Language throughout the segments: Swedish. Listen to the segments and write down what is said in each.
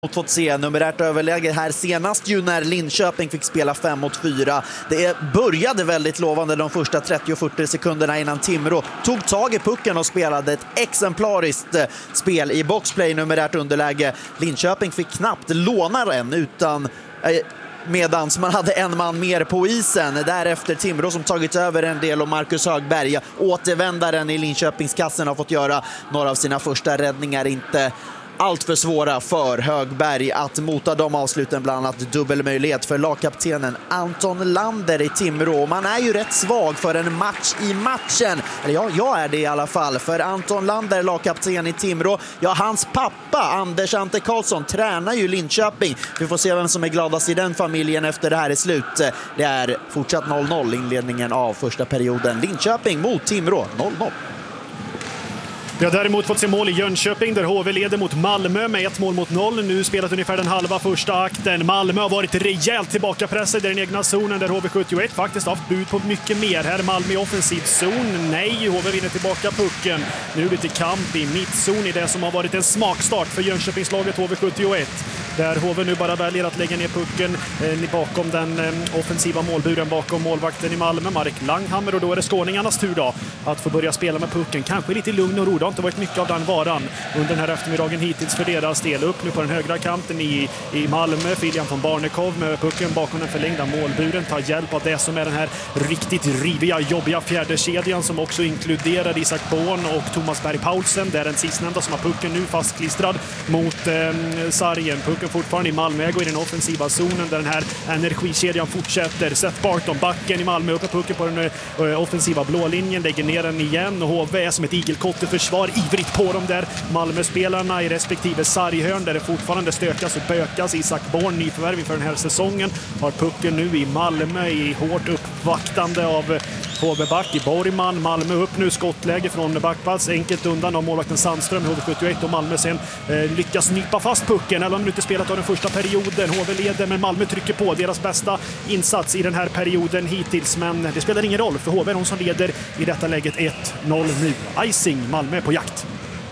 Fått se numerärt överläge här senast ju när Linköping fick spela 5-4. Det började väldigt lovande de första 30-40 sekunderna innan Timrå tog tag i pucken och spelade ett exemplariskt spel i boxplay numerärt underläge. Linköping fick knappt låna den utan medans man hade en man mer på isen. Därefter Timrå som tagit över en del och Marcus Högberg, återvändaren i Linköpingskassen, har fått göra några av sina första räddningar. Inte allt för svåra för Högberg att mota de avsluten, bland annat dubbelmöjlighet för lagkaptenen Anton Lander i Timrå. Man är ju rätt svag för en match i matchen. Eller ja, jag är det i alla fall. För Anton Lander, lagkapten i Timrå, ja, hans pappa Anders Ante Karlsson tränar ju Linköping. Vi får se vem som är gladast i den familjen efter det här är slut. Det är fortsatt 0-0 inledningen av första perioden. Linköping mot Timrå 0-0. Vi har däremot fått se mål i Jönköping där HV leder mot Malmö med 1-0. Nu spelat ungefär den halva första akten. Malmö har varit rejält tillbakapressade i den egna zonen där HV71 faktiskt haft bud på mycket mer. Här Malmö i offensiv zon. Nej, HV vinner tillbaka pucken. Nu lite kamp i mittzon i det som har varit en smakstart för Jönköpingslaget HV71. Där HV nu bara väljer att lägga ner pucken bakom den offensiva målburen bakom målvakten i Malmö, Marek Langhammer. Och då är det skåningarnas tur då att få börja spela med pucken. Kanske lite lugn och ro. Det har inte varit mycket av den varan under den här eftermiddagen hittills för deras del. Upp nu på den högra kanten i Malmö. Filian von Barnekow med pucken bakom den förlängda målburen tar hjälp av det som är den här riktigt riviga, jobbiga fjärde kedjan som också inkluderar Isak Born och Thomas Berg Paulsen. Det är den sistnämnda som har pucken nu fastklistrad mot sargen. Pucken fortfarande i Malmö går i den offensiva zonen där den här energikedjan fortsätter. Seth Barton, backen i Malmö, uppe pucken på den offensiva blålinjen, lägger ner den igen och HV är som ett igelkotteförsvar ivrigt på dem där. Malmö-spelarna i respektive sarghörn där det fortfarande stökas och bökas. Isak Born, nyförvärv inför den här säsongen, har pucken nu i Malmö i hårt uppvaktande av HV-back i Borgman. Malmö upp nu, skottläge från backpass, enkelt undan av målvakten Sandström, HV71, och Malmö sen lyckas nypa fast pucken. 11 minuter spelat av den första perioden. HV leder, men Malmö trycker på. Deras bästa insats i den här perioden hittills, men det spelar ingen roll för HV är de som leder i detta läget 1-0 nu. Icing, Malmö på jakt.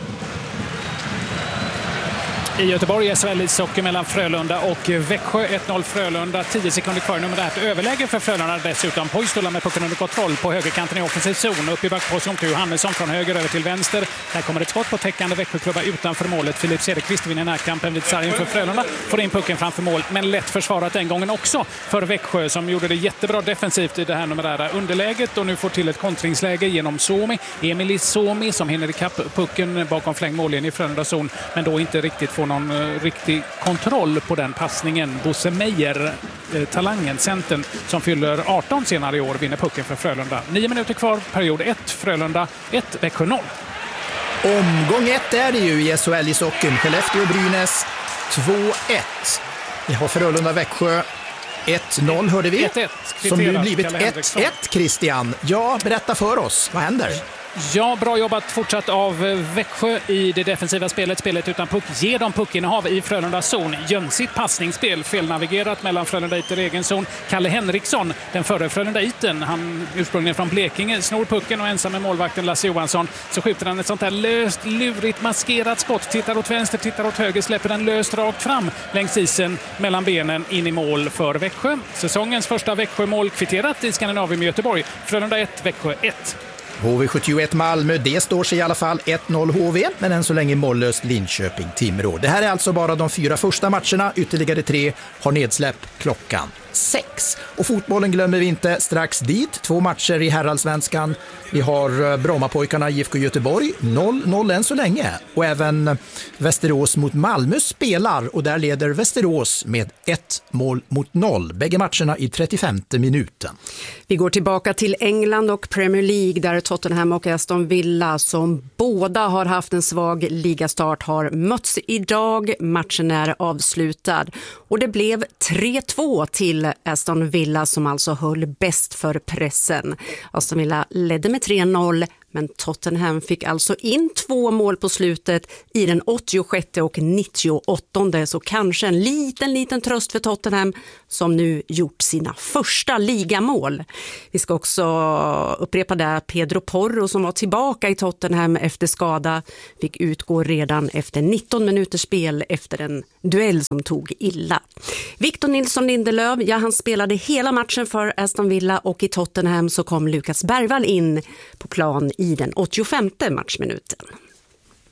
I Göteborg är SHL-ishockey mellan Frölunda och Växjö. 1-0 Frölunda, 10 sekunder kvar. Nummer ett överläge för Frölunda dessutom. Poistola med pucken under kontroll på högerkanten i offensiv zon. Upp i backposition till Johannesson från höger över till vänster. Här kommer ett skott på täckande Växjöklubba utanför målet. Filip Cederqvist vinner närkampen vid sargen för Frölunda. Får in pucken framför mål, men lätt försvarat den gången också för Växjö som gjorde det jättebra defensivt i det här numerära underläget och nu får till ett kontringsläge genom Suomi. Emil Suomi som hinner ikapp pucken bakom flängmålen i Frölunda zon, men då inte riktigt får någon riktig kontroll på den passningen. Bosse Meijer, talangen, centern som fyller 18 senare i år, vinner pucken för Frölunda. 9 minuter kvar, period 1, Frölunda 1, Växjö 0. Omgång 1 är det ju i SHL-ishockeyn. Skellefteå-Brynäs 2-1. Vi har Frölunda-Växjö 1-0 hörde vi. 1-1. Som nu blivit 1-1, Christian. Ja, berätta för oss. Vad händer? Ja, bra jobbat fortsatt av Växjö i det defensiva spelet utan puck. Ger dem puckinnehav i Frölunda zon. Jönsigt passningsspel, felnavigerat mellan Frölunda och egen zon. Kalle Henriksson, den förre Frölunda-iten, han ursprungligen från Blekinge, snor pucken och ensam med målvakten Lasse Johansson. Så skjuter han ett sånt här löst, lurigt, maskerat skott. Tittar åt vänster, tittar åt höger, släpper den löst rakt fram längs isen mellan benen in i mål för Växjö. Säsongens första Växjö-mål kvitterat i Skandinavien med Göteborg. Frölunda 1, Växjö 1. HV71 Malmö, det står sig i alla fall 1-0 HV, men än så länge mållöst Linköping-Timrå. Det här är alltså bara de 4 första matcherna, ytterligare 3 har nedsläpp klockan 6. Och fotbollen glömmer vi inte strax dit. 2 matcher i herrallsvenskan. Vi har Brommapojkarna IFK Göteborg 0-0 än så länge. Och även Västerås mot Malmö spelar och där leder Västerås med 1-0. Bägge matcherna i 35:e minuten. Vi går tillbaka till England och Premier League där Tottenham och Aston Villa som båda har haft en svag ligastart har mötts idag. Matchen är avslutad och det blev 3-2 till Aston Villa som alltså höll bäst för pressen. Aston Villa ledde med 3-0 Men Tottenham fick alltså in 2 mål på slutet i den 86 och 98, så kanske en liten tröst för Tottenham som nu gjort sina första ligamål. Vi ska också upprepa det, Pedro Porro som var tillbaka i Tottenham efter skada fick utgå redan efter 19 minuters spel efter en duell som tog illa. Victor Nilsson Lindelöf, ja, han spelade hela matchen för Aston Villa, och i Tottenham så kom Lukas Bergvall in på plan i den 85:e matchminuten.